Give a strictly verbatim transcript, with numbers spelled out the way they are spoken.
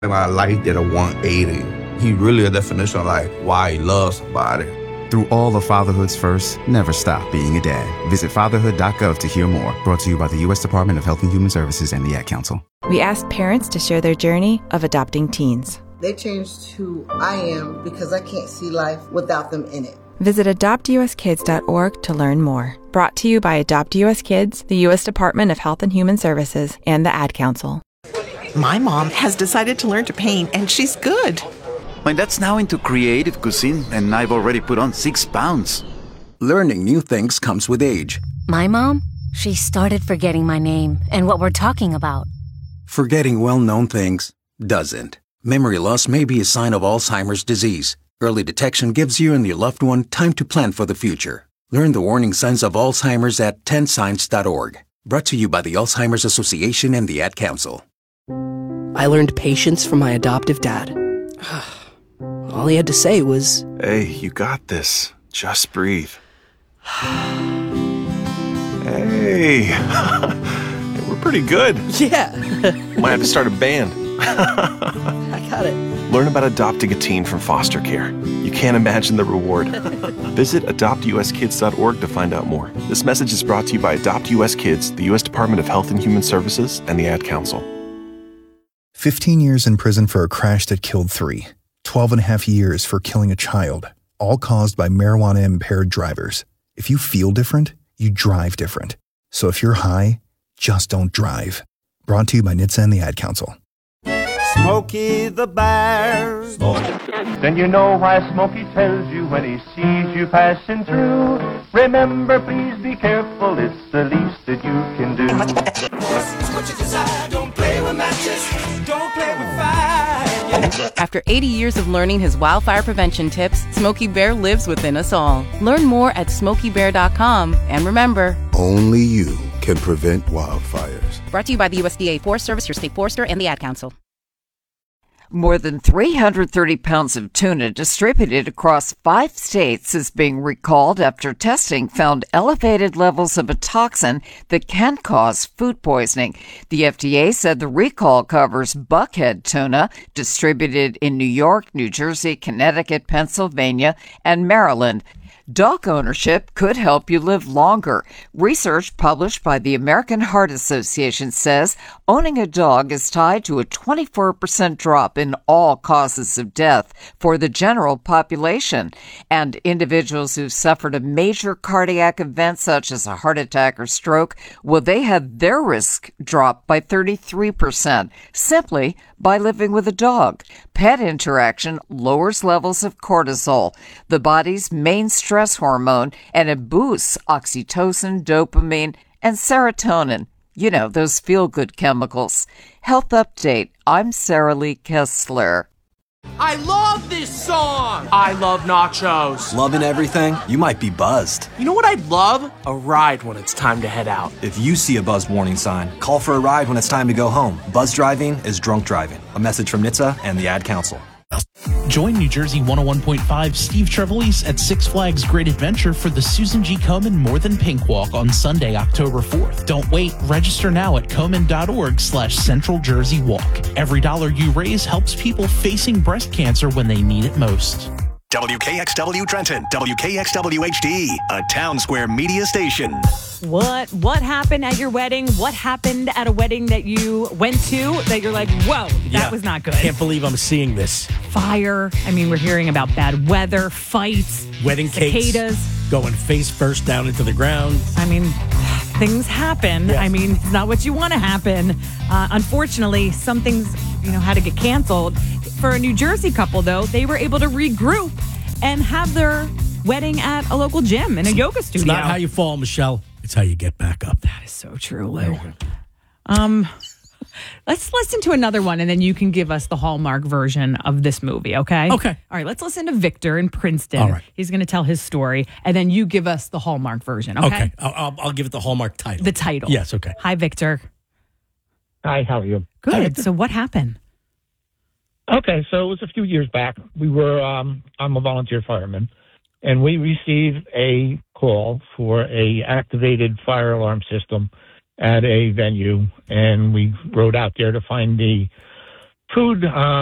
My life did a one eighty. He really a definition of like why he loves somebody. Through all of fatherhood's first, never stop being a dad. Visit fatherhood dot gov to hear more. Brought to you by the U S Department of Health and Human Services and the Ad Council. We asked parents to share their journey of adopting teens. They changed who I am because I can't see life without them in it. Visit adopt u s kids dot org to learn more. Brought to you by Adopt U S Kids, the U S Department of Health and Human Services, and the Ad Council. My mom has decided to learn to paint, and she's good. My dad's now into creative cuisine, and I've already put on six pounds. Learning new things comes with age. My mom, she started forgetting my name and what we're talking about. Forgetting well-known things doesn't. Memory loss may be a sign of Alzheimer's disease. Early detection gives you and your loved one time to plan for the future. Learn the warning signs of Alzheimer's at ten signs dot org. Brought to you by the Alzheimer's Association and the Ad Council. I learned patience from my adoptive dad. All he had to say was, "Hey, you got this. Just breathe." Hey, we're pretty good. Yeah. Might have to start a band. I got it. Learn about adopting a teen from foster care. You can't imagine the reward. Visit adopt u s kids dot org to find out more. This message is brought to you by Adopt U S Kids, the U S Department of Health and Human Services, and the Ad Council. fifteen years in prison for a crash that killed three. twelve and a half years for killing a child, all caused by marijuana-impaired drivers. If you feel different, you drive different. So if you're high, just don't drive. Brought to you by N H T S A and the Ad Council. Smokey the Bear. Then you know why Smokey tells you when he sees you passing through. Remember, please be careful, it's the least that you can do. What you decide, don't play with matches, don't play with fire. After eighty years of learning his wildfire prevention tips, Smokey Bear lives within us all. Learn more at smokey bear dot com, and remember, only you can prevent wildfires. Brought to you by the U S D A Forest Service, your state forester, and the Ad Council. More than three hundred thirty pounds of tuna distributed across five states is being recalled after testing found elevated levels of a toxin that can cause food poisoning. The F D A said the recall covers buckhead tuna distributed in New York, New Jersey, Connecticut, Pennsylvania, and Maryland. Dog ownership could help you live longer. Research published by the American Heart Association says owning a dog is tied to a twenty-four percent drop in all causes of death for the general population. And individuals who've suffered a major cardiac event such as a heart attack or stroke, well, they had their risk dropped by thirty-three percent simply by living with a dog. Pet interaction lowers levels of cortisol, the body's main stress hormone, and it boosts oxytocin, dopamine, and serotonin. You know, those feel-good chemicals. Health Update. I'm Sarah Lee Kessler. I love this song! I love nachos. Loving everything? You might be buzzed. You know what I'd love? A ride when it's time to head out. If you see a buzzed warning sign, call for a ride when it's time to go home. Buzz driving is drunk driving. A message from N H T S A and the Ad Council. Join New Jersey one oh one point five Steve Trevelise at Six Flags Great Adventure for the Susan G. Komen More Than Pink Walk on Sunday, October fourth. Don't wait. Register now at komen.org slash Central Jersey Walk. Every dollar you raise helps people facing breast cancer when they need it most. W K X W Trenton, W K X W H D, a Town Square media station. What what happened at your wedding? What happened at a wedding that you went to that you're like, whoa, that yeah, was not good? Can't believe I'm seeing this. Fire. I mean, we're hearing about bad weather, fights, wedding cicadas. Cakes going face first down into the ground. I mean, things happen. Yes. I mean, it's not what you want to happen. Uh, unfortunately, some things, you know, had to get canceled. For a New Jersey couple, though, they were able to regroup and have their wedding at a local gym in a yoga studio. It's not how you fall, Michelle. It's how you get back up. That is so true, Lou. Um, let's listen to another one, and then you can give us the Hallmark version of this movie, okay? Okay. All right, let's listen to Victor in Princeton. All right. He's going to tell his story, and then you give us the Hallmark version, okay? Okay. I'll, I'll, I'll give it the Hallmark title. The title. Yes, okay. Hi, Victor. Hi, how are you? Good. So what happened? Okay, so it was a few years back. We were, um, I'm a volunteer fireman, and we received a call for a activated fire alarm system at a venue, and we rode out there to find the food. Uh,